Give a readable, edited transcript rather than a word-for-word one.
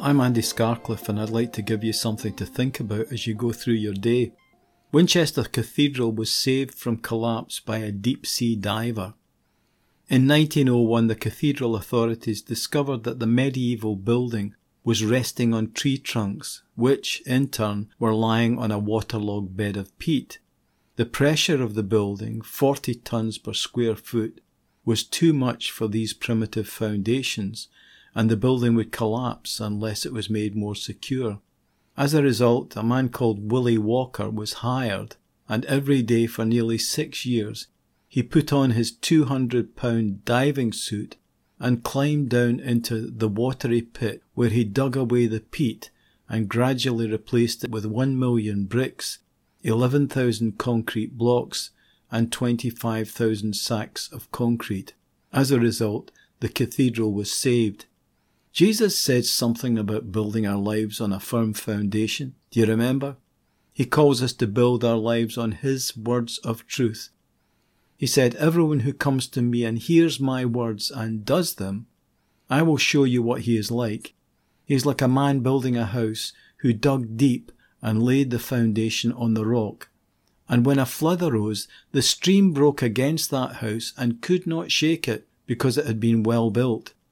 I'm Andy Scarcliffe, and I'd like to give you something to think about as you go through your day. Winchester Cathedral was saved from collapse by a deep-sea diver. In 1901, the cathedral authorities discovered that the medieval building was resting on tree trunks, which, in turn, were lying on a waterlogged bed of peat. The pressure of the building, 40 tons per square foot, was too much for these primitive foundations, and the building would collapse unless it was made more secure. As a result, a man called Willie Walker was hired, and every day for nearly 6 years he put on his 200-pound diving suit and climbed down into the watery pit, where he dug away the peat and gradually replaced it with 1 million bricks, 11,000 concrete blocks, and 25,000 sacks of concrete. As a result, the cathedral was saved. Jesus said something about building our lives on a firm foundation. Do you remember? He calls us to build our lives on His words of truth. He said, "Everyone who comes to me and hears my words and does them, I will show you what he is like. He is like a man building a house who dug deep and laid the foundation on the rock. And when a flood arose, the stream broke against that house and could not shake it because it had been well built.